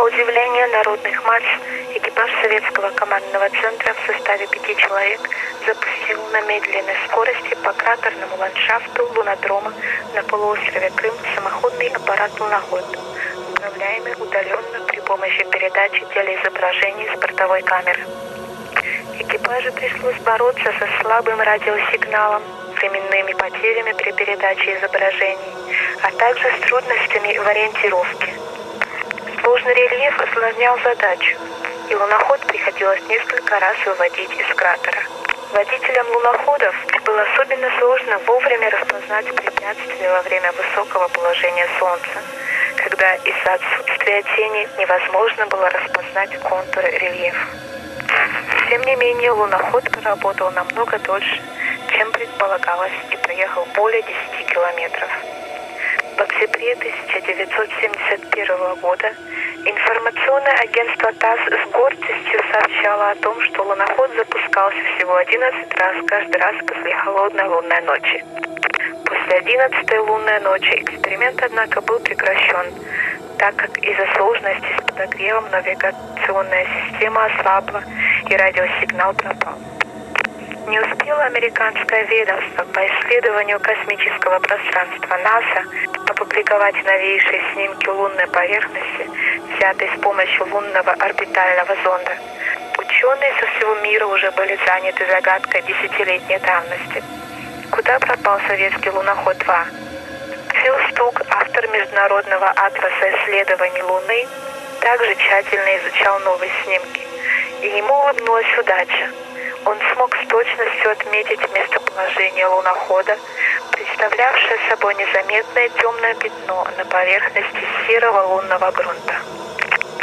удивлению народных масс, экипаж советского командного центра в составе 5 человек запустил на медленной скорости по кратерному ландшафту лунодрома на полуострове Крым самоходный аппарат «Луноход», управляемый удаленно при помощи передачи телеизображений с бортовой камеры. Экипажу пришлось бороться со слабым радиосигналом, временными потерями при передаче изображений, а также с трудностями в ориентировке. Сложный рельеф осложнял задачу, и луноход приходилось несколько раз выводить из кратера. Водителям луноходов было особенно сложно вовремя распознать препятствия во время высокого положения Солнца, когда из-за отсутствия тени невозможно было распознать контуры рельефа. Тем не менее, луноход проработал намного дольше, чем предполагалось, и проехал более 10 километров. В октябре 1971 года информационное агентство ТАСС с гордостью сообщало о том, что луноход запускался всего 11 раз каждый раз после холодной лунной ночи. После 11-й лунной ночи эксперимент, однако, был прекращен, так как из-за сложности с подогревом навигационная система ослабла и радиосигнал пропал. Не успело американское ведомство по исследованию космического пространства НАСА опубликовать новейшие снимки лунной поверхности, взятые с помощью лунного орбитального зонда. Ученые со всего мира уже были заняты загадкой десятилетней давности. Куда пропал советский луноход-2? Фил Стук, автор Международного атласа исследований Луны, также тщательно изучал новые снимки, и ему улыбнулась удача. Он смог с точностью отметить местоположение лунохода, представлявшее собой незаметное темное пятно на поверхности серого лунного грунта.